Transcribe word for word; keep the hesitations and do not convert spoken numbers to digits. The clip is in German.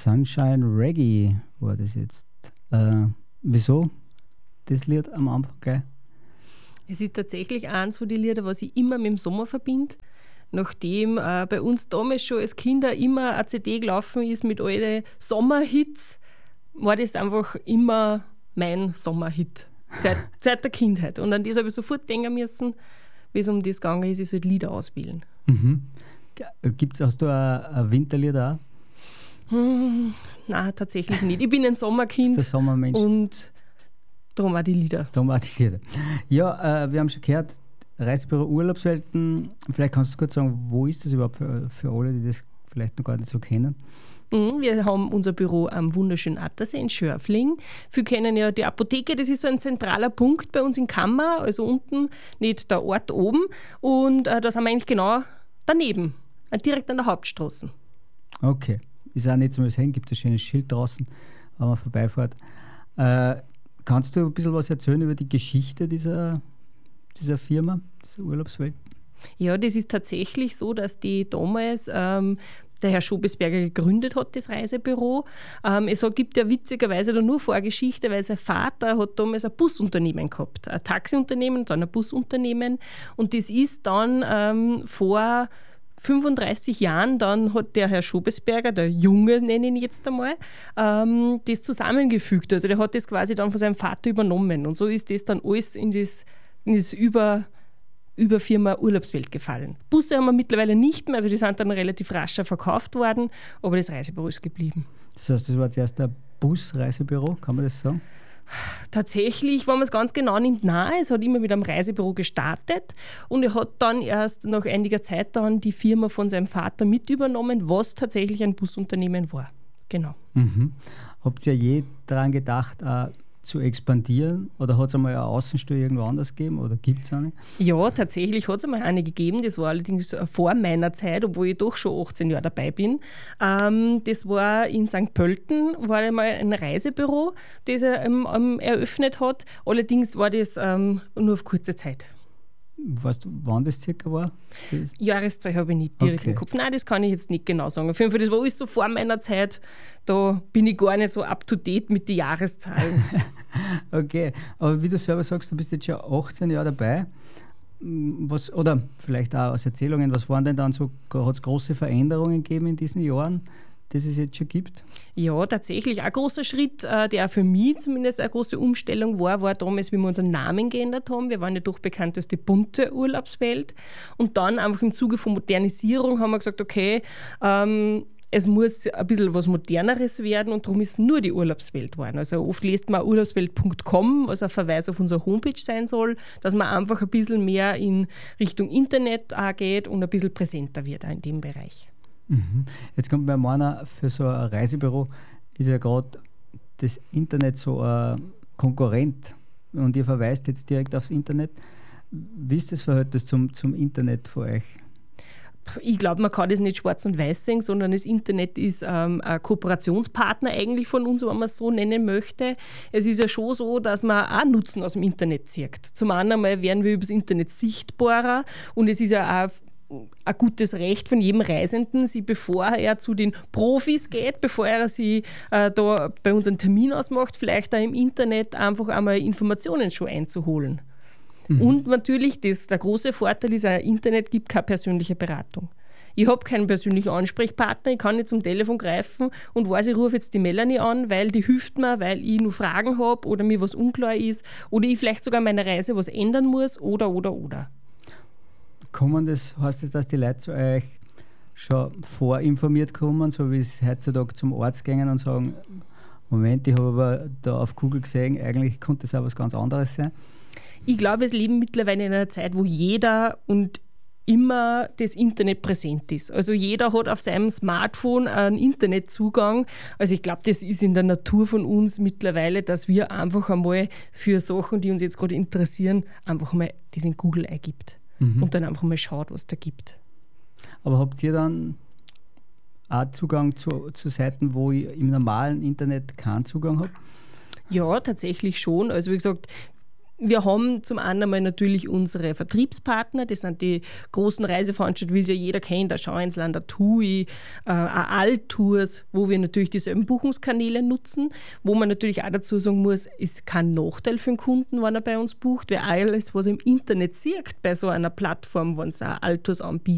Sunshine Reggae war das jetzt. Äh, wieso das Lied am Anfang gleich? Es ist tatsächlich eins von den Liedern, was ich immer mit dem Sommer verbinde. Nachdem äh, bei uns damals schon als Kinder immer eine C D gelaufen ist mit allen Sommerhits, war das einfach immer mein Sommerhit. Seit, seit der Kindheit. Und an das habe ich sofort denken müssen, wie es um das gegangen ist, ich soll Lieder auswählen. Mhm. Gibt's, hast du ein, ein Winterlied auch? Hm, nein, tatsächlich nicht. Ich bin ein Sommerkind der Sommermensch. Und darum auch die Lieder. Darum auch die Lieder. Ja, äh, wir haben schon gehört, Reisebüro Urlaubswelten. Vielleicht kannst du kurz sagen, wo ist das überhaupt für, für alle, die das vielleicht noch gar nicht so kennen? Wir haben unser Büro am wunderschönen Attersee in Schörfling. Viele kennen ja die Apotheke, das ist so ein zentraler Punkt bei uns in Kammer, also unten, nicht der Ort oben. Und äh, da sind wir eigentlich genau daneben, direkt an der Hauptstraße. Okay, ist auch nicht zum Sehen, gibt ein schönes Schild draußen, wenn man vorbeifährt. Äh, kannst du ein bisschen was erzählen über die Geschichte dieser, dieser Firma, dieser Urlaubswelt? Ja, das ist tatsächlich so, dass die damals ähm, der Herr Schobesberger gegründet hat, das Reisebüro. Ähm, es gibt ja witzigerweise da nur Vorgeschichte, weil sein Vater hat damals ein Busunternehmen gehabt, ein Taxiunternehmen, dann ein Busunternehmen. Und das ist dann ähm, vor fünfunddreißig Jahren, dann hat der Herr Schobesberger, der Junge nenne ich ihn jetzt einmal, ähm, das zusammengefügt. Also der hat das quasi dann von seinem Vater übernommen. Und so ist das dann alles in das, in das Über... über Firma Urlaubswelt gefallen. Busse haben wir mittlerweile nicht mehr, also die sind dann relativ rascher verkauft worden, aber das Reisebüro ist geblieben. Das heißt, das war zuerst ein Busreisebüro, kann man das sagen? Tatsächlich, wenn man es ganz genau nimmt, nein, es hat immer mit einem Reisebüro gestartet und er hat dann erst nach einiger Zeit dann die Firma von seinem Vater mit übernommen, was tatsächlich ein Busunternehmen war. Genau. Mhm. Habt ihr je daran gedacht, äh, zu expandieren oder hat es einmal eine Außenstelle irgendwo anders gegeben oder gibt es eine? Ja, tatsächlich hat es einmal eine gegeben, das war allerdings vor meiner Zeit, obwohl ich doch schon achtzehn Jahre dabei bin. Ähm, das war in Sankt Pölten, war einmal ein Reisebüro, das er ähm, ähm, eröffnet hat, allerdings war das ähm, nur auf kurze Zeit. Weißt du, wann das circa war? Das Jahreszahl habe ich nicht direkt okay. im Kopf. Nein, das kann ich jetzt nicht genau sagen. Auf jeden Fall, das war alles so vor meiner Zeit. Da bin ich gar nicht so up to date mit den Jahreszahlen. Okay, aber wie du selber sagst, du bist jetzt schon achtzehn Jahre dabei. Was, oder vielleicht auch aus Erzählungen, was waren denn dann so, hat es große Veränderungen gegeben in diesen Jahren, das es jetzt schon gibt? Ja, tatsächlich. Ein großer Schritt, der für mich zumindest eine große Umstellung war, war damals, wie wir unseren Namen geändert haben. Wir waren ja doch bekannt als die bunte Urlaubswelt. Und dann einfach im Zuge von Modernisierung haben wir gesagt, okay, ähm, es muss ein bisschen was Moderneres werden und darum ist nur die Urlaubswelt geworden. Also oft liest man urlaubswelt punkt com, was ein Verweis auf unsere Homepage sein soll, dass man einfach ein bisschen mehr in Richtung Internet auch geht und ein bisschen präsenter wird auch in dem Bereich. Mhm. Jetzt kommt bei meiner, für so ein Reisebüro ist ja gerade das Internet so ein Konkurrent und ihr verweist jetzt direkt aufs Internet. Wie ist das Verhältnis zum, zum Internet für euch? Ich glaube, man kann das nicht schwarz und weiß sehen, sondern das Internet ist ähm, ein Kooperationspartner eigentlich von uns, wenn man es so nennen möchte. Es ist ja schon so, dass man auch Nutzen aus dem Internet zieht. Zum einen werden wir über das Internet sichtbarer und es ist ja auch ein gutes Recht von jedem Reisenden, sie, bevor er zu den Profis geht, bevor er sie äh, da bei uns einen Termin ausmacht, vielleicht auch im Internet einfach einmal Informationen schon einzuholen. Mhm. Und natürlich, das, der große Vorteil ist, ein Internet gibt keine persönliche Beratung. Ich habe keinen persönlichen Ansprechpartner, ich kann nicht zum Telefon greifen und weiß, ich rufe jetzt die Melanie an, weil die hilft mir, weil ich nur Fragen habe oder mir was unklar ist oder ich vielleicht sogar meine Reise was ändern muss oder, oder, oder. Kommen das, heißt das, dass die Leute zu euch schon vorinformiert kommen, so wie es heutzutage zum Arzt gehen und sagen, Moment, ich habe aber da auf Google gesehen, eigentlich könnte das auch was ganz anderes sein? Ich glaube, wir leben mittlerweile in einer Zeit, wo jeder und immer das Internet präsent ist. Also jeder hat auf seinem Smartphone einen Internetzugang. Also ich glaube, das ist in der Natur von uns mittlerweile, dass wir einfach einmal für Sachen, die uns jetzt gerade interessieren, einfach mal das in Google eingibt. Mhm. Und dann einfach mal schaut, was da gibt. Aber habt ihr dann auch Zugang zu, zu Seiten, wo ich im normalen Internet keinen Zugang habe? Ja, tatsächlich schon. Also wie gesagt, Wir haben zum einen mal natürlich unsere Vertriebspartner, das sind die großen Reiseveranstalter, wie es ja jeder kennt, der Schauinsland, der T U I, äh, Altours, wo wir natürlich dieselben Buchungskanäle nutzen, wo man natürlich auch dazu sagen muss, ist kein Nachteil für den Kunden, wenn er bei uns bucht, weil alles, was er im Internet sieht, bei so einer Plattform, wenn es auch Altours anbietet,